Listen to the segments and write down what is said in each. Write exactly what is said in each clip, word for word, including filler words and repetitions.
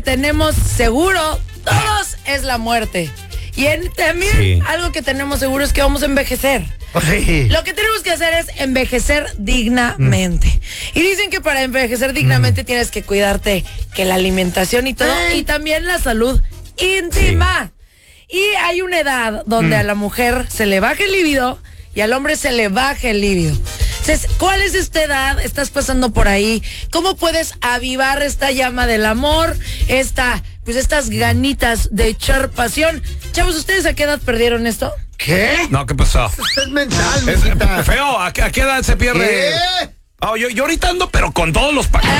tenemos seguro todos es la muerte. Y en, también sí. algo que tenemos seguro es que vamos a envejecer. Sí. Lo que tenemos que hacer es envejecer dignamente. Mm. Y dicen que para envejecer dignamente mm. tienes que cuidarte que la alimentación y todo, eh. y también la salud íntima. Sí. Y hay una edad donde mm. a la mujer se le baja el líbido y al hombre se le baja el líbido. Entonces, ¿cuál es esta edad? ¿Estás pasando por ahí? ¿Cómo puedes avivar esta llama del amor? Esta, pues estas ganitas de echar pasión. Chavos, ¿ustedes a qué edad perdieron esto? ¿Qué? No, ¿qué pasó? Esto es mental, es, es, Feo, ¿a qué, ¿a qué edad se pierde? ¿Qué? Oh, yo, yo ahorita ando, pero con todos los paquetes.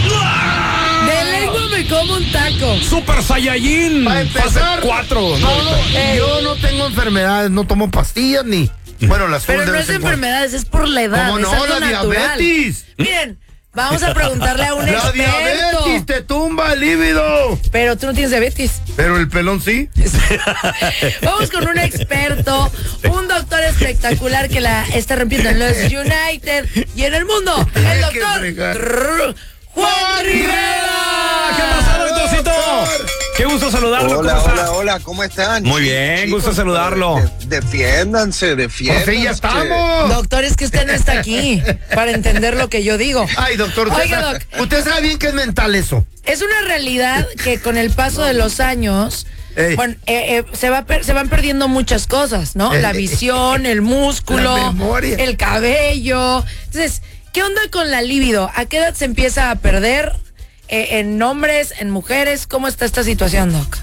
De lengua me como un taco. Super Saiyajin. Para empezar, cuatro. No, no, eh, yo no tengo enfermedades, no tomo pastillas ni... Bueno, las Pero no es de enfermedades, es por la edad. ¿Cómo no? Es algo La natural. diabetes. Miren, vamos a preguntarle a un la experto. La diabetes te tumba el líbido. Pero tú no tienes diabetes. Pero el pelón sí. Vamos con un experto, un doctor espectacular que la está rompiendo en los United y en el mundo. El doctor Juan Rivera. ¿Qué pasó, doctorcito? Qué gusto saludarlo. Hola, ¿Cómo hola, hola, ¿cómo están? Muy bien, Chicos, gusto saludarlo. De, defiéndanse, defiéndanse. Pues sí, ya estamos. Doctor, es que usted no está aquí para entender lo que yo digo. Ay, doctor, usted, Oiga, sabe, doc, usted sabe bien que es mental eso. Es una realidad que con el paso de los años... Ey. Bueno, eh, eh, se, va per, se van perdiendo muchas cosas, ¿no? Ey. La visión, el músculo, la memoria, el cabello. Entonces, ¿qué onda con la libido? ¿A qué edad se empieza a perder? Eh, ¿En hombres, en mujeres? ¿Cómo está esta situación, Doc?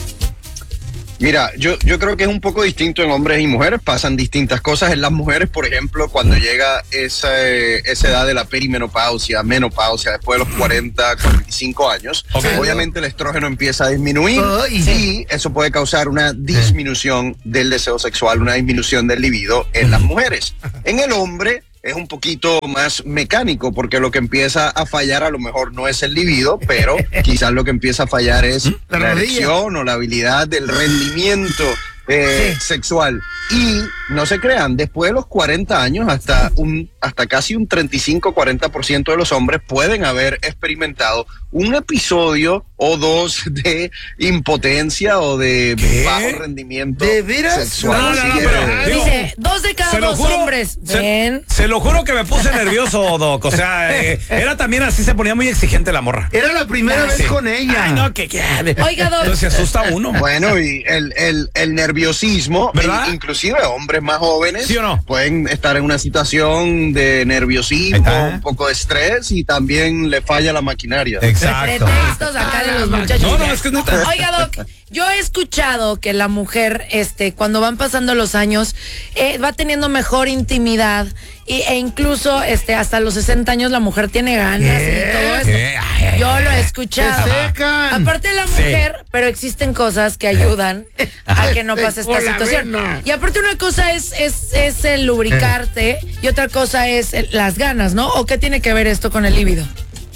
Mira, yo, yo creo que es un poco distinto en hombres y mujeres, pasan distintas cosas. En las mujeres, por ejemplo, cuando llega esa, esa edad de la perimenopausia, menopausia, después de los cuarenta, cuarenta y cinco años, okay. obviamente el estrógeno empieza a disminuir oh, y sí. eso puede causar una disminución del deseo sexual, una disminución del libido en las mujeres. En el hombre es un poquito más mecánico, porque lo que empieza a fallar a lo mejor no es el libido, pero quizás lo que empieza a fallar es la, la erección o la habilidad del rendimiento eh, sí. sexual. Y no se crean, después de los cuarenta años, hasta un hasta casi un treinta y cinco a cuarenta por ciento de los hombres pueden haber experimentado un episodio o dos de impotencia o de ¿Qué? bajo rendimiento ¿De veras? sexual. No, no, no, pero, digo, dice, dos de cada dos juro, hombres. Se, ¿Ven? se lo juro que me puse nervioso, Doc. O sea, eh, era también así, se ponía muy exigente la morra. Era la primera Ay, vez sí. con ella. Ay, no, que, que Oiga, Doc. Entonces se asusta uno. Bueno, y el, el, el nerviosismo, ¿verdad? el, inclusive hombres más jóvenes, ¿sí o no? pueden estar en una situación de nerviosismo, un poco de estrés y también le falla la maquinaria. Exacto. Pretextos acá de los muchachos. No, no, es que no te... Oiga, Doc, yo he escuchado que la mujer, este, cuando van pasando los años, eh, va teniendo mejor intimidad y, e incluso, este, hasta los sesenta años la mujer tiene ganas ¿Qué? y todo eso. ¿Qué? Ay, ay, yo lo he Se escuchado. secan. Aparte de la mujer, sí. pero existen cosas que ayudan a que no pase esta Hola, situación. Verna. Y aparte una cosa es, es, es el lubricarte y otra cosa es el, las ganas, ¿no? ¿O qué tiene que ver esto con el líbido?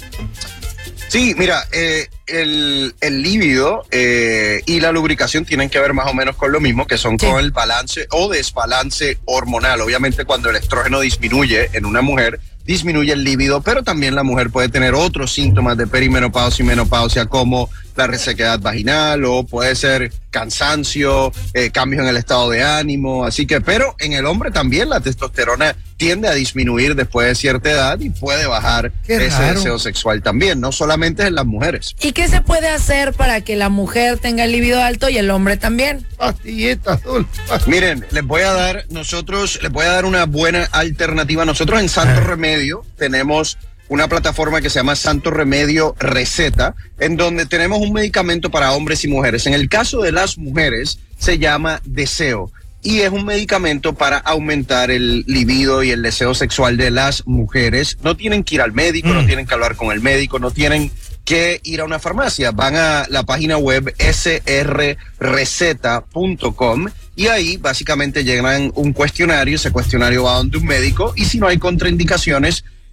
Sí, mira, eh, el, el líbido eh, y la lubricación tienen que ver más o menos con lo mismo, que son sí. con el balance o desbalance hormonal. Obviamente cuando el estrógeno disminuye en una mujer, disminuye el líbido, pero también la mujer puede tener otros síntomas de perimenopausia y menopausia como la resequedad vaginal o puede ser cansancio, eh, cambios en el estado de ánimo, así que, pero en el hombre también la testosterona tiende a disminuir después de cierta edad y puede bajar Qué ese raro. deseo sexual también, no solamente en las mujeres. ¿Y qué se puede hacer para que la mujer tenga el libido alto y el hombre también? Pastillita azul. Miren, les voy a dar, nosotros, les voy a dar una buena alternativa. Nosotros en Santo Remedio tenemos una plataforma que se llama Santo Remedio Receta, en donde tenemos un medicamento para hombres y mujeres. En el caso de las mujeres, se llama Deseo. Y es un medicamento para aumentar el libido y el deseo sexual de las mujeres. No tienen que ir al médico, mm. no tienen que hablar con el médico, no tienen que ir a una farmacia. Van a la página web s r receta punto com y ahí básicamente llenan un cuestionario. Ese cuestionario va donde un médico y si no hay contraindicaciones,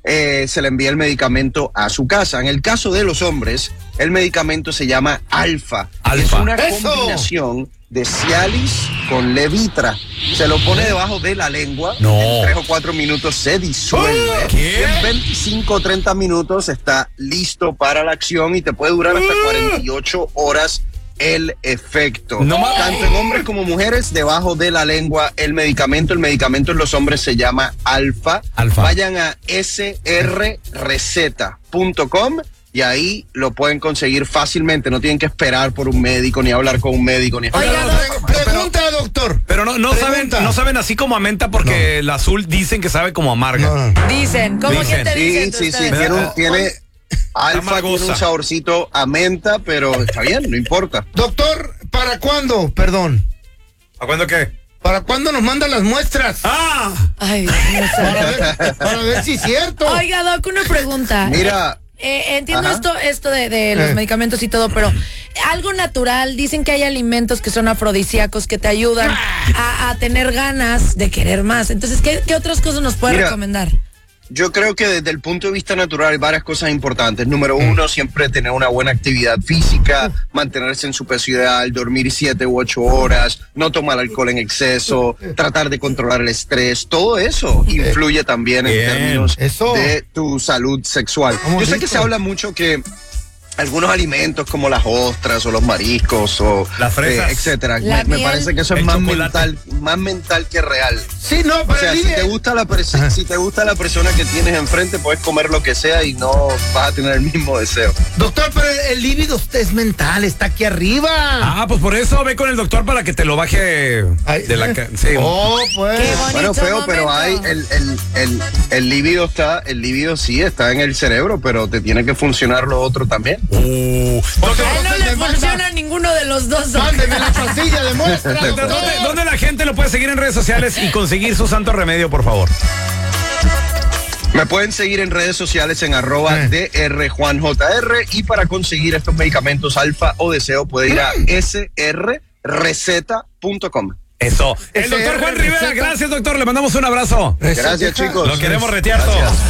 eh, se le envía el medicamento a su casa. En el caso de los hombres, el medicamento se llama Alfa. Alfa. Es una ¡Eso! combinación de Cialis con Levitra. Se lo pone debajo de la lengua. No. En tres o cuatro minutos se disuelve. ¿Qué? Y en veinticinco o treinta minutos está listo para la acción y te puede durar hasta cuarenta y ocho horas el efecto. No mames. Tanto en hombres como mujeres, debajo de la lengua el medicamento. El medicamento en los hombres se llama Alfa. Alfa. Vayan a ese erre receta punto com y ahí lo pueden conseguir fácilmente. No tienen que esperar por un médico, ni hablar con un médico, ni Oiga, Pre- Pregunta, doctor. Pero no, no saben, Pregunta. no saben así como a menta porque el azul dicen que sabe como amarga. No, no. Dicen, ¿cómo Dicen. que te Sí, dicen? sí, sí, ustedes? tiene, un- tiene Alfa, tiene amargosa. un saborcito a menta, pero está bien, no importa. Doctor, ¿para cuándo? Perdón. ¿A cuándo qué? ¿Para cuándo nos mandan las muestras? ¡Ah! Ay, Dios mío, Para santo. ver, para ver si es cierto. Oiga, Doc, una pregunta. Mira. Eh, entiendo Ajá. esto, esto de, de los Eh. medicamentos y todo, pero algo natural, dicen que hay alimentos que son afrodisíacos que te ayudan a, a tener ganas de querer más. Entonces, ¿qué, qué otras cosas nos puede Mira. recomendar? Yo creo que desde el punto de vista natural hay varias cosas importantes. Número uno, siempre tener una buena actividad física, mantenerse en su peso ideal, dormir siete u ocho horas, no tomar alcohol en exceso, tratar de controlar el estrés. Todo eso influye también en Bien. términos Eso. de tu salud sexual. Vamos, Yo sé que listo. se habla mucho que algunos alimentos como las ostras o los mariscos o Las fresas. eh, etcétera. La Me, me miel. parece que eso es El más chocolate. mental, más mental que real. Sí, no, O pero sea, si dime. te gusta la pres- si te gusta la persona que tienes enfrente, puedes comer lo que sea y no vas a tener el mismo deseo. Doctor, pero el líbido es mental, está aquí arriba. Ah, pues por eso ve con el doctor para que te lo baje Ay. de la... ca- Sí. Oh, pues. Qué bonito Bueno, feo, pero momento. hay el el el el líbido está, el líbido sí está en el cerebro, pero te tiene que funcionar lo otro también. Uh, doctor, A él no Entonces le me manda- funciona ninguno de los dos. Doc. Mándeme la pastilla de muestra. ¿dónde, doctor. dónde la gente lo puede seguir en redes sociales y conseguir su santo remedio, por favor? Me pueden seguir en redes sociales en arroba Eh. drjuanjr y para conseguir estos medicamentos Alfa o Deseo puede ir a ese erre receta punto com. Eso. El Ese doctor Juan R Rivera, receta. gracias, doctor. Le mandamos un abrazo. Gracias, chicos. Lo queremos retear todos.